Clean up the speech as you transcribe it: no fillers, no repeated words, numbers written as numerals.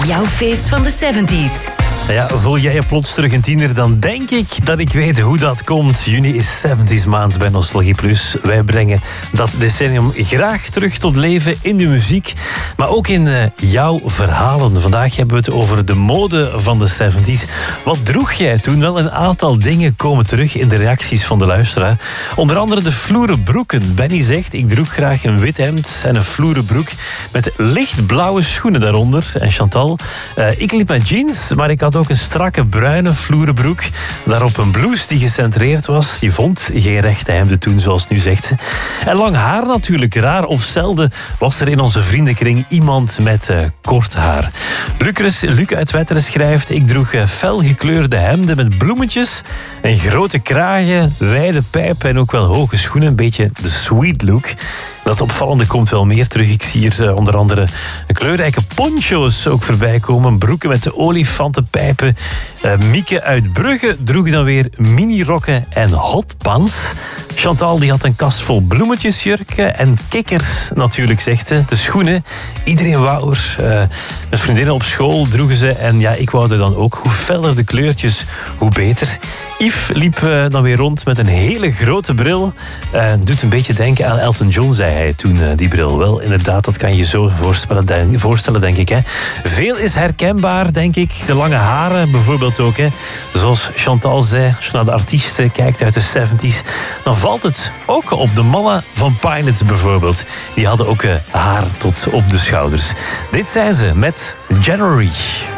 Jouw feest van de 70s. Ja, voel jij je plots terug een tiener, dan denk ik dat ik weet hoe dat komt. Juni is 70s maand bij Nostalgie Plus. Wij brengen dat decennium graag terug tot leven in de muziek, maar ook in jouw verhalen. Vandaag hebben we het over de mode van de 70s. Wat droeg jij toen? Wel, een aantal dingen komen terug in de reacties van de luisteraar. Onder andere de vloeren broeken. Benny zegt, ik droeg graag een wit hemd en een vloeren broek met lichtblauwe schoenen daaronder. En Chantal, ik liep met jeans, maar ik had ook een strakke bruine vloeren broek. Daarop een blouse die gecentreerd was. Je vond geen rechte hemden toen, zoals nu zegt ze. En lang haar natuurlijk. Raar of zelden was er in onze vriendenkring iemand met kort haar. Luc uit Wetteren schrijft, ik droeg felgekleurde hemden met bloemetjes en grote kragen, wijde pijpen en ook wel hoge schoenen. Een beetje de sweet look. Dat opvallende komt wel meer terug. Ik zie hier onder andere kleurrijke poncho's ook voorbij komen. Broeken met de olifantenpijpen. Mieke uit Brugge droeg dan weer minirokken en hotpants. Chantal die had een kast vol bloemetjesjurken en kikkers natuurlijk, zegt ze. De schoenen, iedereen wou er. Met vriendinnen op school droegen ze. En ja, ik wou er dan ook. Hoe feller de kleurtjes, hoe beter. Yves liep dan weer rond met een hele grote bril. Doet een beetje denken aan Elton John, zei hij toen, die bril. Wel, inderdaad, dat kan je zo voorstellen, denk ik. Hè. Veel is herkenbaar, denk ik. De lange haren bijvoorbeeld ook. Hè. Zoals Chantal zei, als je naar de artiesten kijkt uit de 70s, dan valt het ook op de mannen van Pilot bijvoorbeeld. Die hadden ook haar tot op de schouders. Dit zijn ze met January.